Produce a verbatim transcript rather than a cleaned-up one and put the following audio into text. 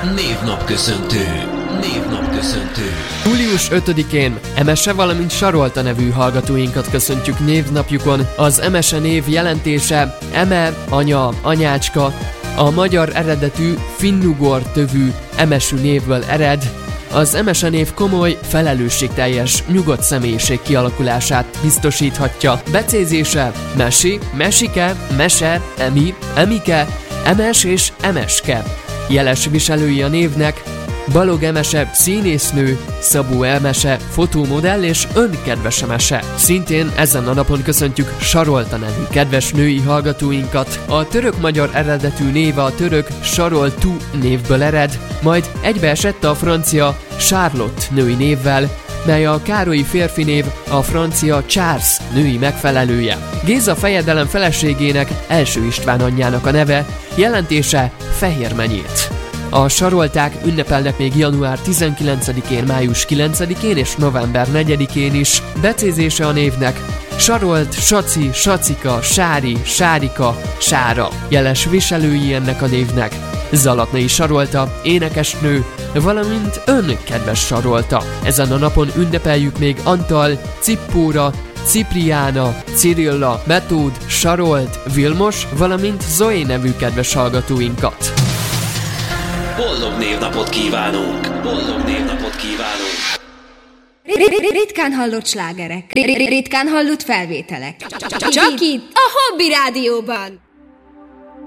Névnapköszöntő. Névnapköszöntő. július ötödikén Emese, valamint Sarolta nevű hallgatóinkat köszöntjük névnapjukon. Az Emese név jelentése eme, anya, anyácska, a magyar eredetű finnugor tövű emesű névből ered. Az Emese név komoly, felelősségteljes, nyugodt személyiség kialakulását biztosíthatja. Becézése mesi, mesike, mese, emi, emike, emes és emeske. Jeles viselői a névnek: Balog Emese színésznő, Szabó Emese fotómodell és önkedves Emese. Szintén ezen a napon köszöntjük Sarolta nevű kedves női hallgatóinkat. A török-magyar eredetű néve a török Saroltu névből ered, majd egybeesett a francia Charlotte női névvel, mely a Károlyi férfi név, a francia Charles női megfelelője. Géza fejedelem feleségének, első István anyjának a neve, jelentése fehérmenyét. A sarolták ünnepelnek még január tizenkilencedikén, május kilencedikén és november negyedikén is. Becézése a névnek: Sarolt, Saci, Sacika, Sári, Sárika, Sára. Jeles viselői ennek a névnek: Zalatnai Sarolta, énekesnő, valamint ön kedves Sarolta. Ezen a napon ünnepeljük még Antal, Cippóra, Cipriána, Cirilla, Metód, Sarolt, Vilmos, valamint Zoé nevű kedves hallgatóinkat. Boldog névnapot kívánunk! Boldog névnapot kívánunk! Ritkán hallott slágerek, ritkán hallott felvételek. Csak itt, a Hobby Rádióban!